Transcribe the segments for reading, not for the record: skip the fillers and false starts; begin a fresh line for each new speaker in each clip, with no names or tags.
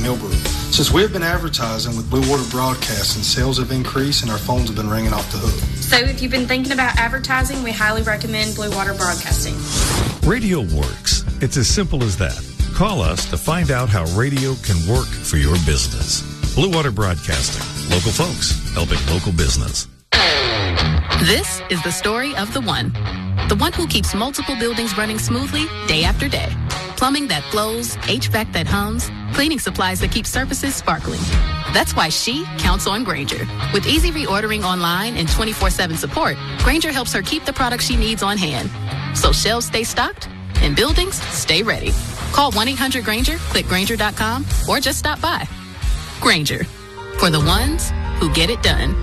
Millbrook. Since we have been advertising with Blue Water Broadcasting, sales have increased and our phones have been ringing off the hook.
So if you've been thinking about advertising, we highly recommend Blue Water Broadcasting.
Radio works. It's as simple as that. Call us to find out how radio can work for your business. Blue Water Broadcasting. Local folks helping local business.
This is the story of the one who keeps multiple buildings running smoothly day after day. Plumbing that flows, HVAC that hums, cleaning supplies that keep surfaces sparkling. That's why she counts on Grainger. With easy reordering online and 24/7 support, Grainger helps her keep the products she needs on hand. So shelves stay stocked and buildings stay ready. Call 1-800-GRAINGER, click Grainger.com, or just stop by. Grainger, for the ones who get it done.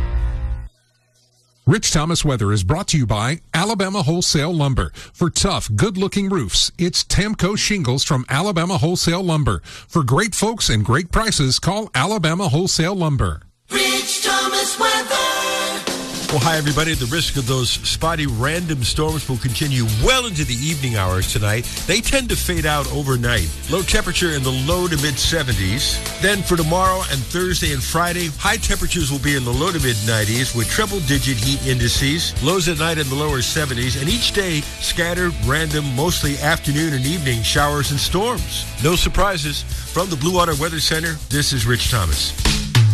Rich Thomas Weather is brought to you by Alabama Wholesale Lumber. For tough, good-looking roofs, it's Tamco Shingles from Alabama Wholesale Lumber. For great folks and great prices, call Alabama Wholesale Lumber.
Rich Thomas Weather.
Well, hi, everybody. At the risk of those spotty random storms will continue well into the evening hours tonight. They tend to fade out overnight. Low temperature in the low to mid-70s. Then for tomorrow and Thursday and Friday, high temperatures will be in the low to mid-90s with triple-digit heat indices. Lows at night in the lower 70s. And each day, scattered, random, mostly afternoon and evening showers and storms. No surprises. From the Blue Water Weather Center, this is Rich Thomas.